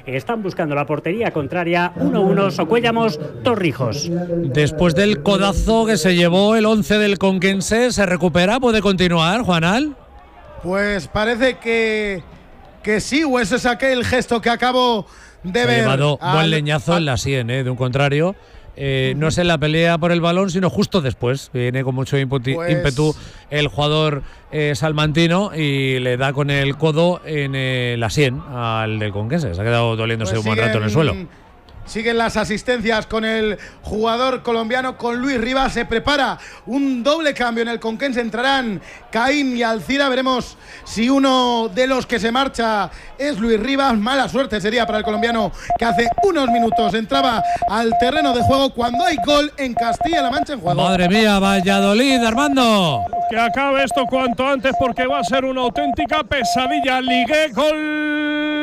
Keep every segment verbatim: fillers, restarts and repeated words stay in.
están buscando la portería contraria. uno uno, Socuellamos, Torrijos. Después del codazo que se llevó el once del Conquense, ¿se recupera? ¿Puede continuar, Juanal? Pues parece que, que sí, o ese es aquel gesto que acabo de se ver. Ha llevado al, buen leñazo al, en la sien, ¿eh? De un contrario. Eh, no es en la pelea por el balón, sino justo después. Viene con mucho ímpetu, pues, ímpetu el jugador eh, salmantino y le da con el codo en eh, la sien al del Conquense. Se ha quedado doliéndose pues un buen rato en el suelo. Siguen las asistencias con el jugador colombiano, con Luis Rivas. Se prepara un doble cambio en el Conquense. Entrarán Caín y Alcira. Veremos si uno de los que se marcha es Luis Rivas. Mala suerte sería para el colombiano, que hace unos minutos entraba al terreno de juego cuando hay gol en Castilla-La Mancha en juego. Madre mía, Valladolid, Armando. Que acabe esto cuanto antes, porque va a ser una auténtica pesadilla. Ligue, gol.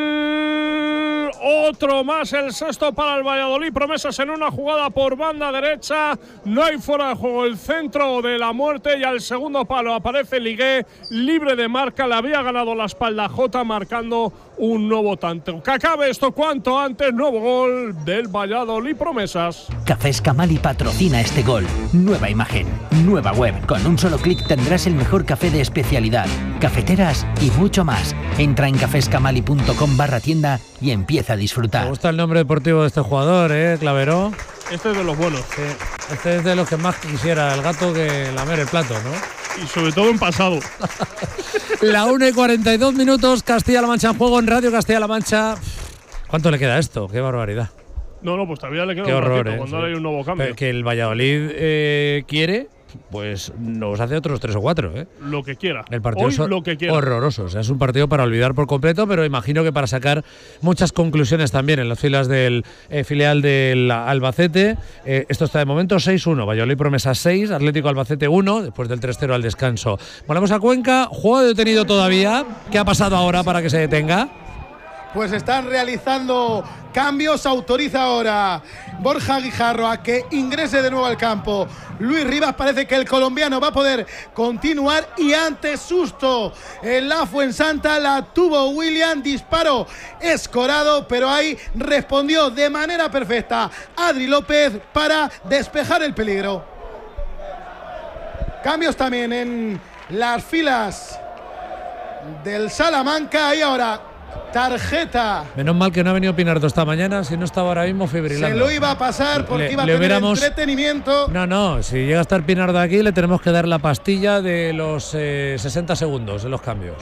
Otro más, el sexto para el Valladolid. Promesas en una jugada por banda derecha. No hay fuera de juego, el centro de la muerte. Y al segundo palo aparece Ligué, libre de marca. Le había ganado la espalda Jota, marcando un nuevo tanto. Que acabe esto cuanto antes. Nuevo gol del Valladolid. Promesas. Cafés Camali patrocina este gol. Nueva imagen, nueva web. Con un solo clic tendrás el mejor café de especialidad, cafeteras y mucho más. Entra en caféscamali punto com barra tienda y empieza a disfrutar. Me gusta el nombre deportivo de este jugador, ¿eh, Clavero? Este es de los buenos. Sí. Este es de los que más quisiera el gato que lamer el plato, ¿no? Y sobre todo en pasado. La una y cuarenta y dos minutos, Castilla-La Mancha en juego en Radio Castilla-La Mancha. ¿Cuánto le queda a esto? ¡Qué barbaridad! No, no, pues todavía le queda Qué un horror, ratito, eh, cuando sí. hay un nuevo cambio. Pero que el Valladolid eh, quiere, pues nos hace otros tres o cuatro, ¿eh? Lo que quiera. El partido Hoy es lo que quiera. horroroso. O sea, es un partido para olvidar por completo, pero imagino que para sacar muchas conclusiones también en las filas del eh, filial del Albacete. Eh, esto está de momento seis uno. Valladolid Promesas seis, Atlético Albacete uno, después del tres cero al descanso. Volvemos a Cuenca. Juego detenido todavía. ¿Qué ha pasado ahora para que se detenga? Pues están realizando cambios. Autoriza ahora Borja Guijarro a que ingrese de nuevo al campo Luis Rivas. Parece que el colombiano va a poder continuar. Y ante susto en la Fuensanta la tuvo William. Disparo escorado, pero ahí respondió de manera perfecta Adri López para despejar el peligro. Cambios también en las filas del Salamanca. Y ahora tarjeta. Menos mal que no ha venido Pinardo esta mañana, si no estaba ahora mismo fibrilando. Se lo iba a pasar porque le, iba a le tener hubiéramos... entretenimiento. No, no, si llega a estar Pinardo aquí le tenemos que dar la pastilla de los eh, sesenta segundos en los cambios.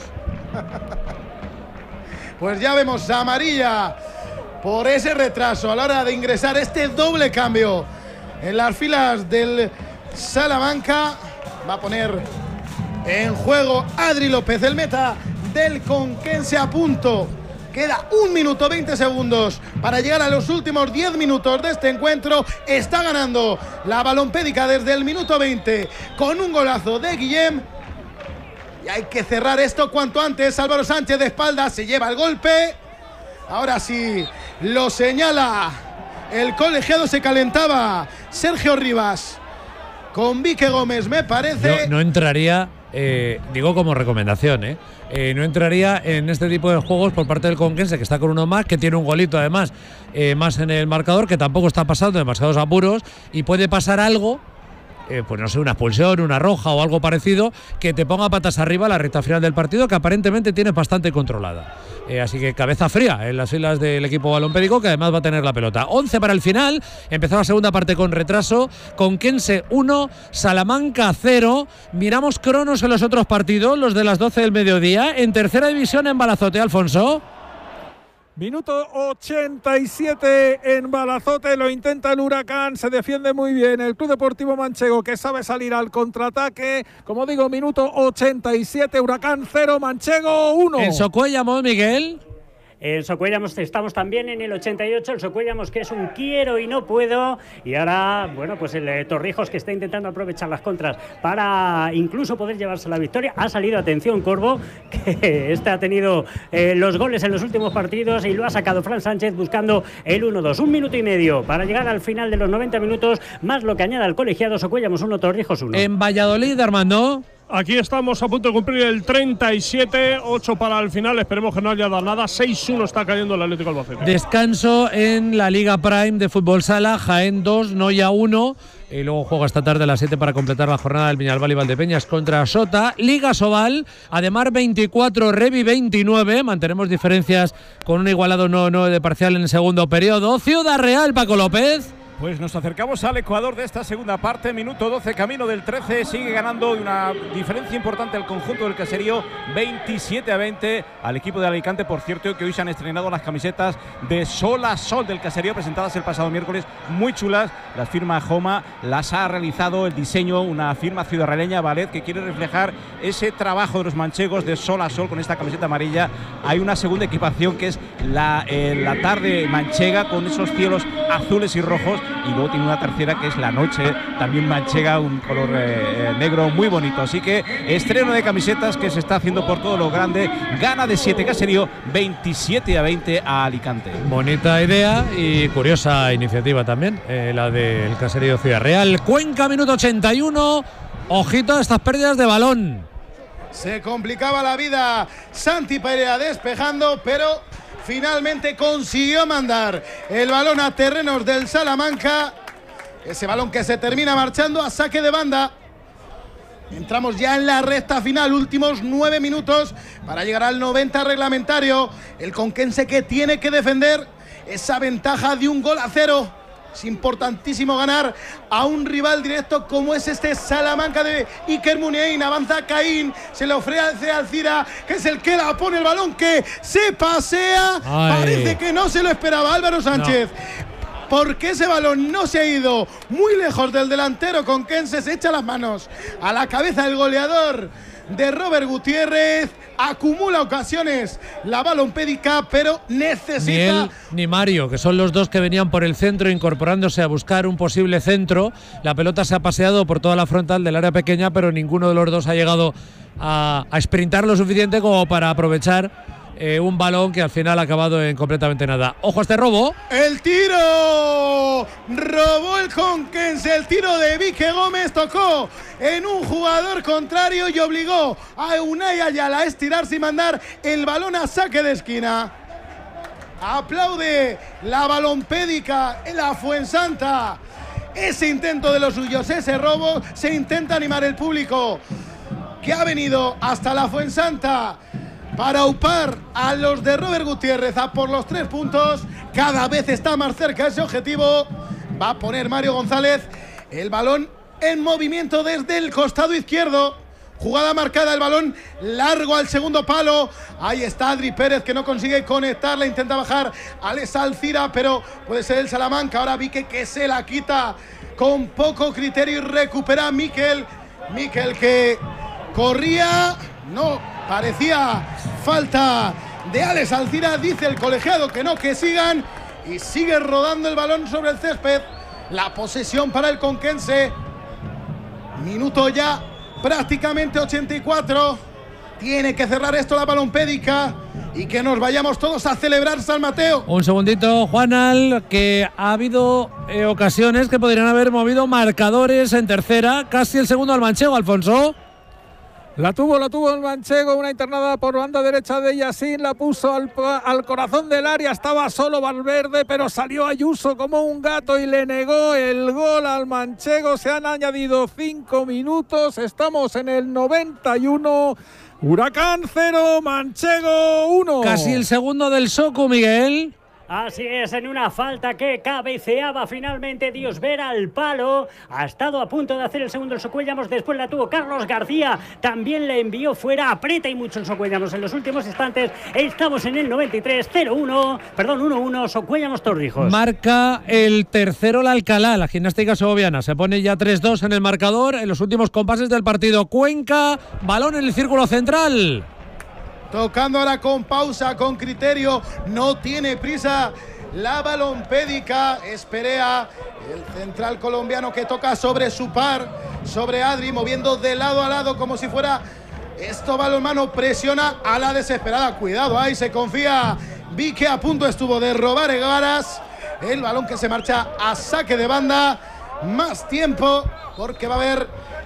Pues ya vemos amarilla por ese retraso a la hora de ingresar este doble cambio en las filas del Salamanca. Va a poner en juego Adri López, el meta del Conquense, a punto. Queda un minuto veinte segundos para llegar a los últimos diez minutos de este encuentro. Está ganando la Balompédica desde el minuto veinte con un golazo de Guillem. Y hay que cerrar esto cuanto antes. Álvaro Sánchez de espaldas se lleva el golpe. Ahora sí lo señala el colegiado. Se calentaba Sergio Rivas con Vique Gómez, me parece. No, no entraría, eh, digo como recomendación, ¿eh? Eh, no entraría en este tipo de juegos por parte del Conquense, que está con uno más, que tiene un golito además eh, más en el marcador, que tampoco está pasando demasiados apuros, y puede pasar algo, eh, pues no sé, una expulsión, una roja o algo parecido, que te ponga patas arriba la recta final del partido, que aparentemente tienes bastante controlada. Eh, así que cabeza fría en las filas del equipo balompédico, que además va a tener la pelota. once para el final, empezó la segunda parte con retraso. Conquense uno, Salamanca cero. Miramos cronos en los otros partidos, los de las doce del mediodía. En tercera división en Balazote, Alfonso. Minuto ochenta y siete en Balazote, lo intenta el Huracán, se defiende muy bien el Club Deportivo Manchego, que sabe salir al contraataque. Como digo, minuto ochenta y siete, Huracán cero, Manchego uno. En Socuellamos, Miguel. En Socuellamos estamos también en el ochenta y ocho, el Socuellamos que es un quiero y no puedo, y ahora, bueno, pues el eh, Torrijos, que está intentando aprovechar las contras para incluso poder llevarse la victoria. Ha salido, atención, Corvo, que este ha tenido eh, los goles en los últimos partidos y lo ha sacado Fran Sánchez buscando el uno dos. Un minuto y medio para llegar al final de los noventa minutos, más lo que añada el colegiado. Socuellamos uno, Torrijos uno. En Valladolid, Armando. Aquí estamos a punto de cumplir el treinta y siete, ocho para el final. Esperemos que no haya dado nada. seis uno está cayendo el Atlético Albacete. Descanso en la Liga Prime de Fútbol Sala. Jaén dos, Noia uno. Y luego juega esta tarde a las siete para completar la jornada del Viñalbal y Valdepeñas contra Sota. Liga Sobal, Ademar veinticuatro, Revi veintinueve. Mantenemos diferencias con un igualado nueve nueve de parcial en el segundo periodo. Ciudad Real, Paco López. Pues nos acercamos al Ecuador de esta segunda parte, minuto doce, camino del trece, sigue ganando una diferencia importante el conjunto del Caserío, veintisiete a veinte al equipo de Alicante, por cierto, que hoy se han estrenado las camisetas de Sol a Sol del Caserío, presentadas el pasado miércoles, muy chulas, las firma Joma, las ha realizado el diseño, una firma ciudadraleña, Valet, que quiere reflejar ese trabajo de los manchegos de Sol a Sol con esta camiseta amarilla. Hay una segunda equipación que es la, eh, la tarde manchega con esos cielos azules y rojos, y luego tiene una tercera que es la noche, también manchega, un color eh, negro muy bonito. Así que estreno de camisetas que se está haciendo por todo lo grande. Gana de siete Caserío, veintisiete a veinte a Alicante. Bonita idea y curiosa iniciativa también, eh, la del Caserío Ciudad Real. Cuenca, minuto ochenta y uno. Ojito a estas pérdidas de balón. Se complicaba la vida Santi Perea despejando, pero finalmente consiguió mandar el balón a terrenos del Salamanca. Ese balón que se termina marchando a saque de banda. Entramos ya en la recta final, últimos nueve minutos para llegar al noventa reglamentario. El conquense que tiene que defender esa ventaja de un gol a cero. Es importantísimo ganar a un rival directo como es este Salamanca de Iker Muniain. Avanza Caín, se le ofrece a Alcira, que es el que la pone el balón, que se pasea. Ay. Parece que no se lo esperaba Álvaro Sánchez. No. Porque ese balón no se ha ido muy lejos del delantero conquense. Se echa las manos a la cabeza del goleador de Robert Gutiérrez. Acumula ocasiones la balompédica, pero necesita… Ni él ni Mario, que son los dos que venían por el centro incorporándose a buscar un posible centro. La pelota se ha paseado por toda la frontal del área pequeña, pero ninguno de los dos ha llegado a, a sprintar lo suficiente como para aprovechar Eh, un balón que al final ha acabado en completamente nada. ¡Ojo a este robo! ¡El tiro! Robó el conquense, el tiro de Vique Gómez, tocó en un jugador contrario y obligó a Unai Ayala a estirarse y mandar el balón a saque de esquina. Aplaude la balompédica en la Fuensanta ese intento de los suyos, ese robo. Se intenta animar el público que ha venido hasta la Fuensanta para upar a los de Robert Gutiérrez a por los tres puntos. Cada vez está más cerca ese objetivo. Va a poner Mario González el balón en movimiento desde el costado izquierdo. Jugada marcada, el balón largo al segundo palo. Ahí está Adri Pérez, que no consigue conectarla. Intenta bajar Alex Alcira, pero puede ser el Salamanca. Ahora Vique, que se la quita con poco criterio y recupera a Miquel. Miquel, que corría… No, parecía falta de Alex Alcira. Dice el colegiado que no, que sigan. Y sigue rodando el balón sobre el césped. La posesión para el conquense. Minuto ya prácticamente ochenta y cuatro. Tiene que cerrar esto la balompédica y que nos vayamos todos a celebrar San Mateo. Un segundito, Juanal, que ha habido eh, ocasiones que podrían haber movido marcadores en tercera. Casi el segundo al manchego, Alfonso. La tuvo, la tuvo el manchego, una internada por banda derecha de Yacine, la puso al, al corazón del área, estaba solo Valverde, pero salió Ayuso como un gato y le negó el gol al manchego. Se han añadido cinco minutos, estamos en el noventa y uno, Huracán cero, Manchego uno. Casi el segundo del Soco, Miguel. Así es, en una falta que cabeceaba finalmente Diosver al palo. Ha estado a punto de hacer el segundo el Socuellamos. Después la tuvo Carlos García. También le envió fuera. Aprieta y mucho el Socuellamos en los últimos instantes. Estamos en el noventa y tres, cero uno. Perdón, uno uno. Socuellamos Torrijos. Marca el tercero la Alcalá, la gimnástica segoviana. Se pone ya tres dos en el marcador en los últimos compases del partido. Cuenca, balón en el círculo central. Tocando ahora con pausa, con criterio, no tiene prisa la balompédica. Esperea, el central colombiano, que toca sobre su par, sobre Adri, moviendo de lado a lado como si fuera esto balonmano. Presiona a la desesperada. Cuidado, ahí se confía. Vi que a punto estuvo de robar Egaras. El balón que se marcha a saque de banda. Más tiempo porque va a haber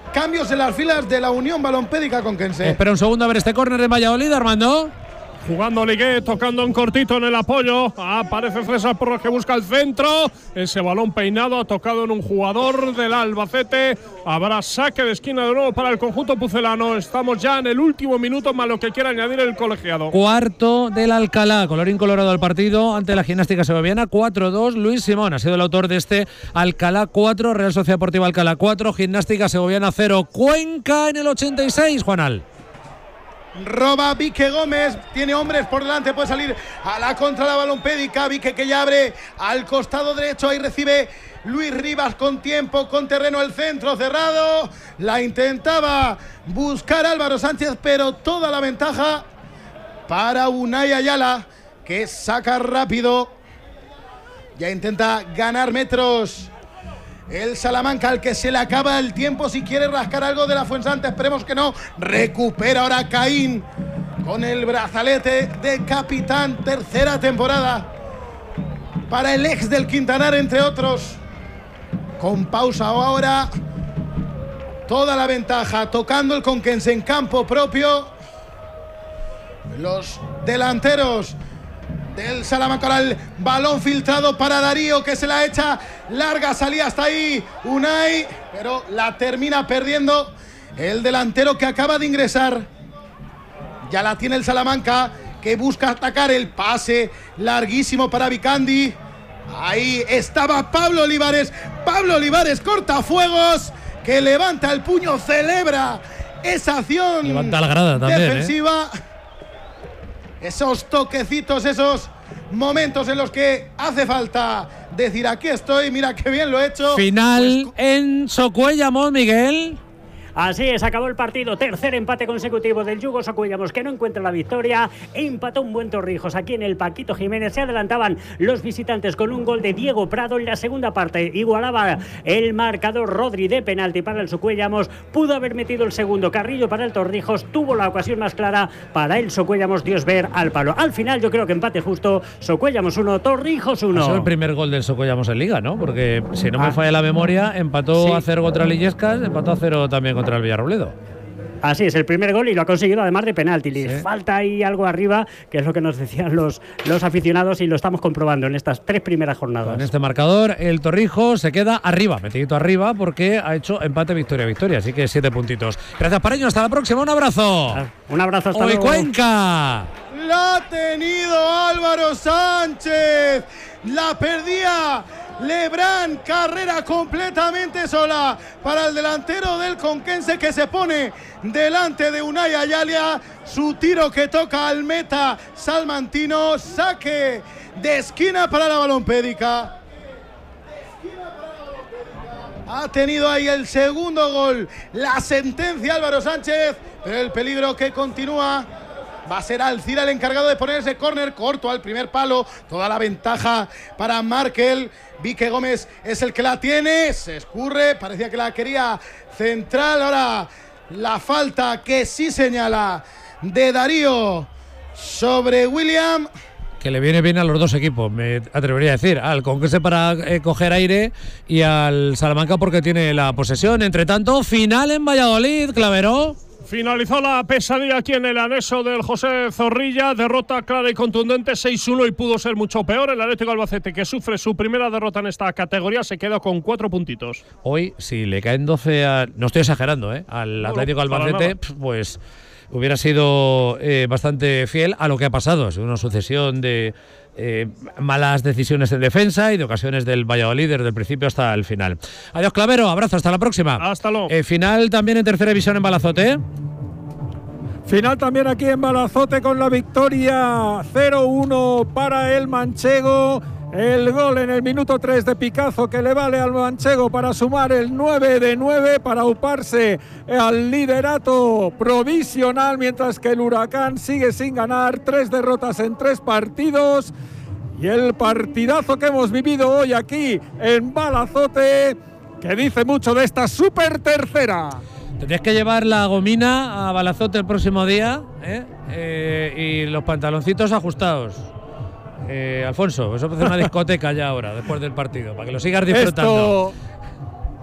cambios en las filas de la Unión Balompédica Conquense. Espera un segundo a ver este córner de Valladolid, Armando. Jugando Ligué, tocando en cortito en el apoyo. Aparece César Porras que busca el centro. Ese balón peinado ha tocado en un jugador del Albacete. Habrá saque de esquina de nuevo para el conjunto pucelano. Estamos ya en el último minuto, más lo que quiera añadir el colegiado. Cuarto del Alcalá, colorín colorado al partido ante la Gimnástica Segoviana. cuatro dos. Luis Simón ha sido el autor de este. Alcalá cuatro, Real Sociedad Deportiva Alcalá cuatro, Gimnástica Segoviana cero. Cuenca en el ochenta y seis, Juanal. Roba Vique Gómez, tiene hombres por delante, puede salir a la contra la balompédica. Vique que ya abre al costado derecho, ahí recibe Luis Rivas con tiempo, con terreno, el centro cerrado. La intentaba buscar Álvaro Sánchez, pero toda la ventaja para Unai Ayala, que saca rápido. Ya intenta ganar metros el Salamanca, al que se le acaba el tiempo si quiere rascar algo de la Fuensanta. Esperemos que no. Recupera ahora Caín con el brazalete de capitán. Tercera temporada para el ex del Quintanar, entre otros. Con pausa ahora. Toda la ventaja tocando el Conquense en campo propio. Los delanteros del Salamanca, el balón filtrado para Darío, que se la echa larga, salía hasta ahí Unai, pero la termina perdiendo el delantero que acaba de ingresar. Ya la tiene el Salamanca, que busca atacar, el pase larguísimo para Vicandi. Ahí estaba Pablo Olivares, Pablo Olivares cortafuegos, que levanta el puño, celebra esa acción levanta la grada también, defensiva. ¿eh? Esos toquecitos, esos momentos en los que hace falta decir aquí estoy, mira qué bien lo he hecho. Final pues, en Socuéllamos, Miguel. Así es, acabó el partido. Tercer empate consecutivo del Yugo Socuéllamos, que no encuentra la victoria. Empató un buen Torrijos aquí en el Paquito Jiménez. Se adelantaban los visitantes con un gol de Diego Prado en la segunda parte. Igualaba el marcador Rodri de penalti para el Socuéllamos. Pudo haber metido el segundo. Carrillo para el Torrijos. Tuvo la ocasión más clara para el Socuéllamos. Dios ver al palo. Al final yo creo que empate justo. Socuéllamos uno, Torrijos uno. Ha sido el primer gol del Socuéllamos en Liga, ¿no? Porque si no me ah. falla la memoria, empató Sí. a cero contra el Illescas, empató a cero también contra el Villarrobledo. Así es, el primer gol, y lo ha conseguido además de penalti. Le Sí. falta ahí algo arriba, que es lo que nos decían los, los aficionados, y lo estamos comprobando en estas tres primeras jornadas. Con este marcador, el Torrijos se queda arriba, metidito arriba, porque ha hecho empate, victoria, victoria. Así que siete puntitos. Gracias, Pareño. Hasta la próxima. Un abrazo. Un abrazo, hasta Hoy luego. Cuenca. La ha tenido Álvaro Sánchez. La perdía Lebrán. Carrera completamente sola para el delantero del Conquense, que se pone delante de Unai Ayala. Su tiro que toca al meta salmantino. Saque de esquina para la balompédica. Ha tenido ahí el segundo gol. La sentencia Álvaro Sánchez. Pero el peligro que continúa. Va a ser Alcira el encargado de poner ese córner corto al primer palo. Toda la ventaja para Markel. Vique Gómez es el que la tiene. Se escurre. Parecía que la quería central. Ahora la falta que sí señala de Darío sobre William. Que le viene bien a los dos equipos, me atrevería a decir. Al Conquense para eh, coger aire y al Salamanca porque tiene la posesión. Entre tanto, final en Valladolid, Clavero. Finalizó la pesadilla aquí en el anexo del José Zorrilla. Derrota clara y contundente, seis uno, y pudo ser mucho peor. El Atlético Albacete, que sufre su primera derrota en esta categoría, se queda con cuatro puntitos. Hoy, si le caen doce, a, no estoy exagerando, ¿eh? al No, Atlético para Albacete, nada. pues hubiera sido eh, bastante fiel a lo que ha pasado. Es una sucesión de eh, malas decisiones en defensa y de ocasiones del Valladolid desde el principio hasta el final. Adiós, Clavero, abrazo, hasta la próxima. Hasta luego. Eh, final también en tercera división en Balazote. Final también aquí en Balazote con la victoria cero uno para el manchego. El gol en el minuto tres de Picazo, que le vale al manchego para sumar el nueve de nueve, para uparse al liderato provisional, mientras que el Huracán sigue sin ganar, tres derrotas en tres partidos. Y el partidazo que hemos vivido hoy aquí en Balazote, que dice mucho de esta super tercera. Tendrías que llevar la gomina a Balazote el próximo día, ¿eh? Eh, y los pantaloncitos ajustados. Eh, Alfonso, eso puede ser una discoteca ya ahora, después del partido, para que lo sigas disfrutando. Esto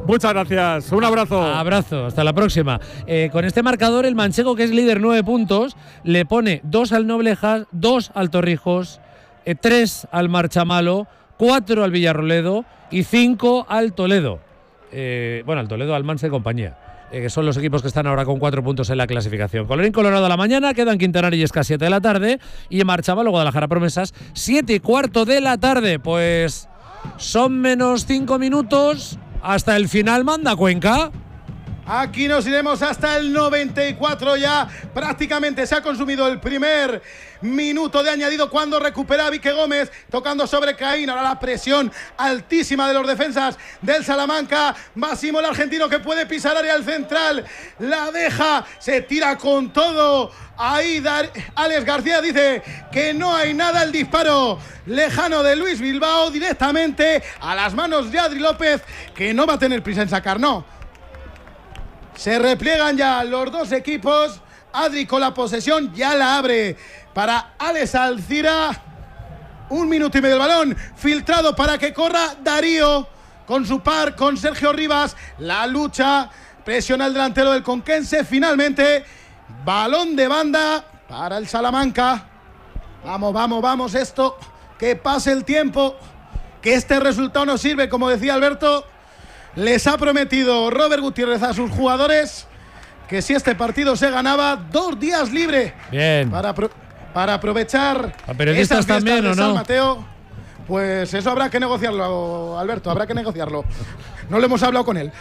Muchas gracias, un abrazo. Abrazo, hasta la próxima. Eh, con este marcador, el manchego, que es líder nueve puntos, le pone dos al Noblejas, dos al Torrijos, eh, tres al Marchamalo, cuatro al Villarroledo y cinco al Toledo. Eh, bueno, al Toledo, al Manse y compañía. Eh, que son los equipos que están ahora con cuatro puntos en la clasificación. Colorín colorado a la mañana, quedan Quintanar y Esca siete de la tarde y en Marchamalo, Guadalajara Promesas, siete y cuarto de la tarde. Pues son menos cinco minutos. Hasta el final manda Cuenca. Aquí nos iremos hasta el noventa y cuatro ya. Prácticamente se ha consumido el primer minuto de añadido cuando recupera Vique Gómez tocando sobre Caín. Ahora la presión altísima de los defensas del Salamanca. Máximo el argentino que puede pisar área al central. La deja, se tira con todo. Ahí Dar- Alex García dice que no hay nada. El disparo lejano de Luis Bilbao directamente a las manos de Adri López, que no va a tener prisa en sacar, no. Se repliegan ya los dos equipos. Adri con la posesión ya la abre para Alex Alcira. Un minuto y medio el balón filtrado para que corra Darío con su par con Sergio Rivas. La lucha, presiona el delantero del Conquense. Finalmente, balón de banda para el Salamanca. Vamos, vamos, vamos esto. Que pase el tiempo. Que este resultado nos sirve, como decía Alberto. Les ha prometido Robert Gutiérrez a sus jugadores que si este partido se ganaba, dos días libre. Bien. Para, pro, para aprovechar. ¿A periodistas también o no? San Mateo. Pues eso habrá que negociarlo, Alberto, habrá que negociarlo. No lo hemos hablado con él.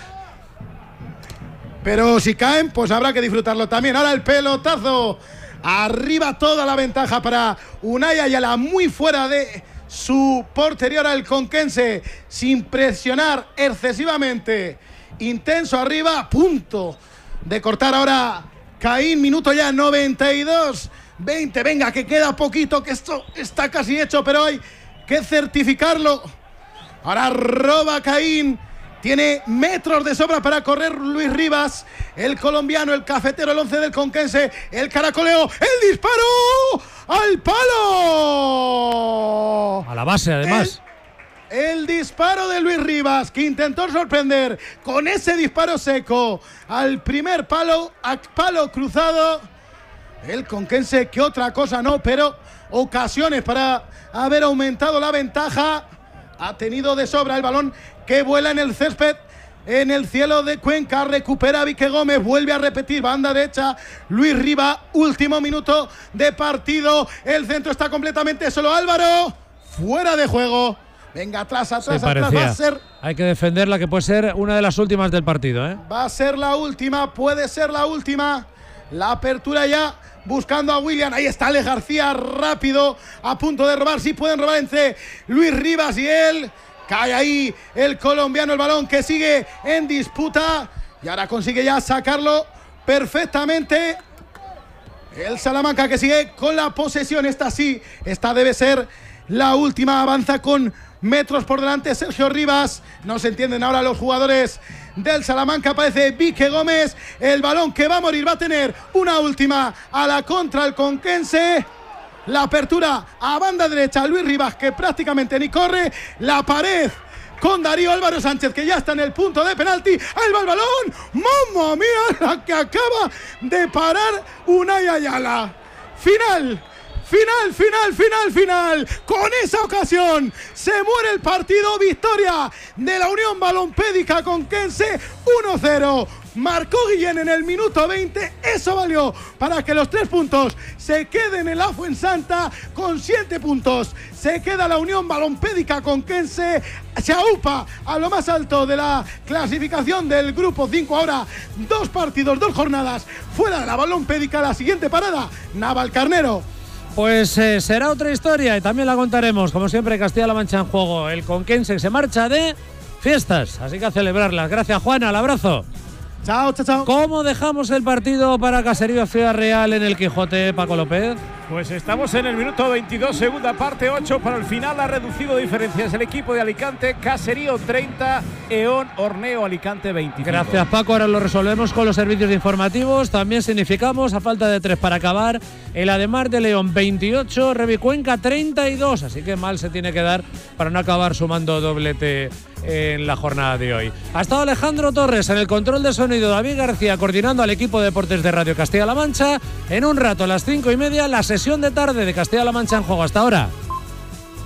Pero si caen, pues habrá que disfrutarlo también. Ahora el pelotazo. Arriba toda la ventaja para Unai Ayala, muy fuera de su porterior al Conquense, sin presionar excesivamente. Intenso arriba, a punto de cortar ahora Caín, minuto ya noventa y dos, veinte, venga que queda poquito, que esto está casi hecho, pero hay que certificarlo. Ahora roba Caín, tiene metros de sobra para correr Luis Rivas, el colombiano, el cafetero, el once del Conquense, el caracoleo, el disparo al palo. A la base, además. El, el disparo de Luis Rivas, que intentó sorprender con ese disparo seco al primer palo, a palo cruzado. El Conquense, que otra cosa no, pero ocasiones para haber aumentado la ventaja. Ha tenido de sobra el balón que vuela en el césped, en el cielo de Cuenca. Recupera Vique Gómez, vuelve a repetir, banda derecha, Luis Riva, último minuto de partido. El centro está completamente solo. Álvaro, fuera de juego. Venga, atrás, atrás, atrás. Va a ser, hay que defenderla, que puede ser una de las últimas del partido, ¿eh? Va a ser la última, puede ser la última. La apertura ya buscando a William. Ahí está Ale García, rápido, a punto de robar. Sí pueden robar entre Luis Rivas y él. Cae ahí el colombiano, el balón que sigue en disputa. Y ahora consigue ya sacarlo perfectamente. El Salamanca que sigue con la posesión. Esta sí, esta debe ser la última. Avanza con metros por delante Sergio Rivas. No se entienden ahora los jugadores del Salamanca. Aparece Vique Gómez. El balón que va a morir va a tener una última a la contra el Conquense. La apertura a banda derecha, Luis Rivas, que prácticamente ni corre. La pared con Darío Álvaro Sánchez, que ya está en el punto de penalti. Ahí va el balón. ¡Mamma mía! La que acaba de parar Unai Ayala. Final. Final, final, final, final. Con esa ocasión se muere el partido. Victoria de la Unión Balompédica Conquense uno cero. Marcó Guillén en el minuto veinte. Eso valió para que los tres puntos se queden en la Fuensanta. Con siete puntos se queda la Unión Balompédica Conquense. Se aupa a lo más alto de la clasificación del grupo cinco. Ahora dos partidos, dos jornadas fuera de la Balompédica. La siguiente parada, Navalcarnero. Pues eh, será otra historia y también la contaremos. Como siempre, Castilla-La Mancha en juego. El Conquense se marcha de fiestas, así que a celebrarlas. Gracias, Juana, el abrazo. Chao, chao, chao. ¿Cómo dejamos el partido para Caserío Ciudad Real en el Quijote, Paco López? Pues estamos en el minuto veintidós, segunda parte, ocho para el final. Ha reducido diferencias el equipo de Alicante. Caserío treinta, Eón Horneo Alicante veinticinco. Gracias, Paco. Ahora lo resolvemos con los servicios informativos. También significamos, a falta de tres para acabar, el Ademar de León veintiocho, Revicuenca treinta y dos. Así que mal se tiene que dar para no acabar sumando doblete en la jornada de hoy. Ha estado Alejandro Torres en el control de sonido, David García coordinando al equipo de deportes de Radio Castilla-La Mancha. En un rato, a las cinco y media, la sesión de tarde de Castilla-La Mancha en juego. Hasta ahora.